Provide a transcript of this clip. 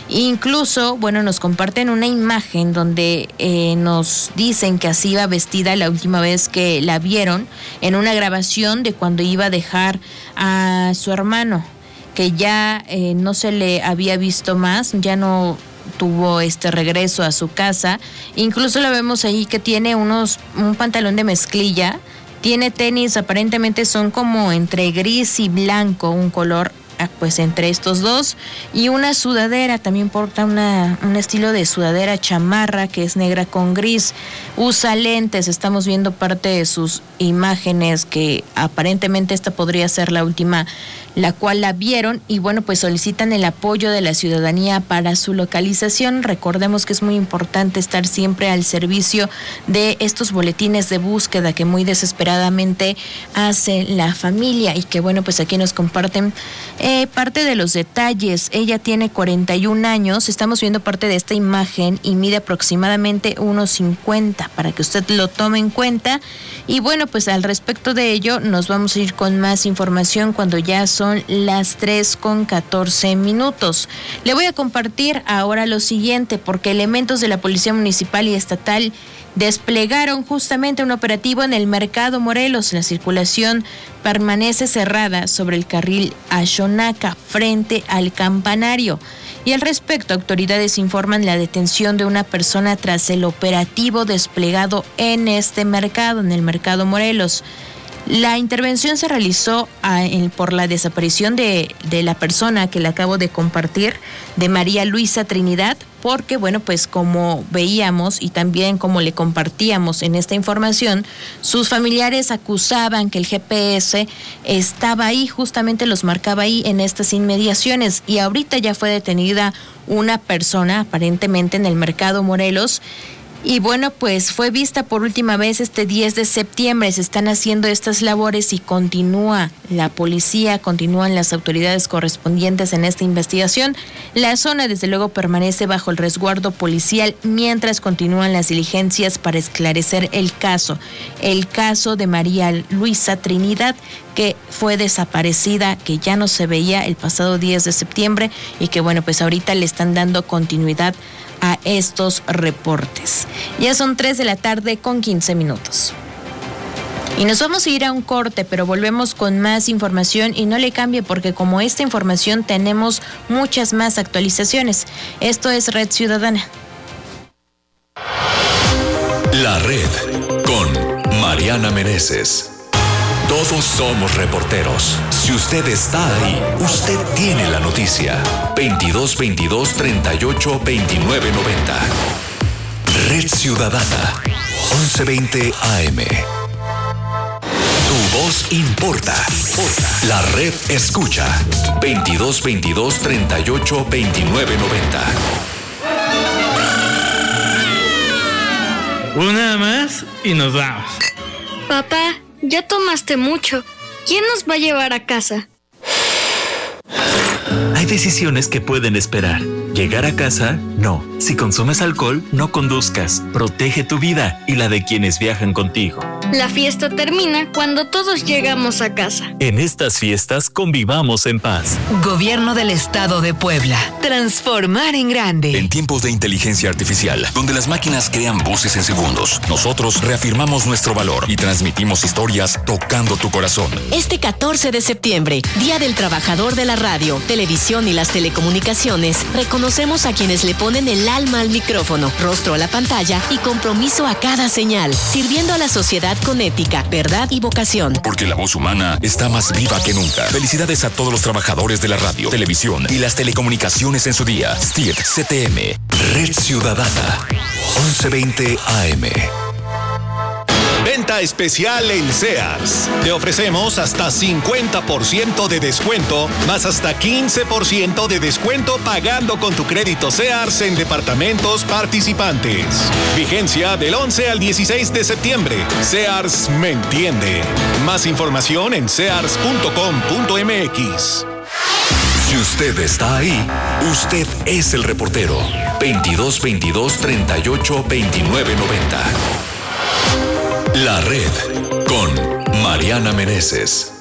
Incluso, bueno, nos comparten una imagen donde nos dicen que así iba vestida la última vez que la vieron en una grabación de cuando iba a dejar a su hermano, que ya no se le había visto más, ya no tuvo este regreso a su casa. Incluso la vemos ahí que tiene un pantalón de mezclilla, tiene tenis, aparentemente son como entre gris y blanco, un color pues entre estos dos, y una sudadera, también porta un estilo de sudadera chamarra que es negra con gris, usa lentes, estamos viendo parte de sus imágenes, que aparentemente esta podría ser la última la cual la vieron, y bueno, pues solicitan el apoyo de la ciudadanía para su localización. Recordemos que es muy importante estar siempre al servicio de estos boletines de búsqueda que muy desesperadamente hace la familia, y que bueno, pues aquí nos comparten parte de los detalles. Ella tiene 41 años, estamos viendo parte de esta imagen y mide aproximadamente 1.50 para que usted lo tome en cuenta. Y bueno, pues al respecto de ello nos vamos a ir con más información cuando ya son las 3:14. Le voy a compartir ahora lo siguiente, porque elementos de la Policía Municipal y Estatal desplegaron justamente un operativo en el Mercado Morelos. La circulación permanece cerrada sobre el carril Xonaca frente al campanario. Y al respecto, autoridades informan la detención de una persona tras el operativo desplegado en este mercado, en el Mercado Morelos. La intervención se realizó por la desaparición de la persona que le acabo de compartir, de María Luisa Trinidad, porque bueno, pues como veíamos y también como le compartíamos en esta información, sus familiares acusaban que el GPS estaba ahí, justamente los marcaba ahí en estas inmediaciones, y ahorita ya fue detenida una persona aparentemente en el Mercado Morelos. Y bueno, pues fue vista por última vez este 10 de septiembre. Se están haciendo estas labores y continúa la policía, continúan las autoridades correspondientes en esta investigación. La zona, desde luego, permanece bajo el resguardo policial mientras continúan las diligencias para esclarecer el caso de María Luisa Trinidad, que fue desaparecida, que ya no se veía el pasado 10 de septiembre y que bueno, pues ahorita le están dando continuidad a estos reportes. Ya son 3:15. Y nos vamos a ir a un corte, pero volvemos con más información, y no le cambie, porque como esta información tenemos muchas más actualizaciones. Esto es Red Ciudadana. La Red con Mariana Meneses. Todos somos reporteros. Si usted está ahí, usted tiene la noticia. 22-22-38-29-90. Red Ciudadana, 1120 AM. Tu voz importa. La Red escucha. 22-22-38-29-90. Una más y nos vamos. Papá, ya tomaste mucho. ¿Quién nos va a llevar a casa? Hay decisiones que pueden esperar. Llegar a casa, no. Si consumes alcohol, no conduzcas. Protege tu vida y la de quienes viajan contigo. La fiesta termina cuando todos llegamos a casa. En estas fiestas convivamos en paz. Gobierno del Estado de Puebla. Transformar en grande. En tiempos de inteligencia artificial, donde las máquinas crean voces en segundos, nosotros reafirmamos nuestro valor y transmitimos historias tocando tu corazón. Este 14 de septiembre, Día del Trabajador de la Radio, Televisión y las Telecomunicaciones, reconocemos a quienes le ponen el alma al micrófono, rostro a la pantalla y compromiso a cada señal, sirviendo a la sociedad con ética, verdad y vocación. Porque la voz humana está más viva que nunca. Felicidades a todos los trabajadores de la radio, televisión y las telecomunicaciones en su día. STIRT CTM, Red Ciudadana, 1120 AM. Venta especial en Sears. Te ofrecemos hasta 50% de descuento, más hasta 15% de descuento pagando con tu crédito Sears en departamentos participantes. Vigencia del 11 al 16 de septiembre. Sears me entiende. Más información en sears.com.mx. Si usted está ahí, usted es el reportero. 22-22-38-29-90. La Red con Mariana Meneses.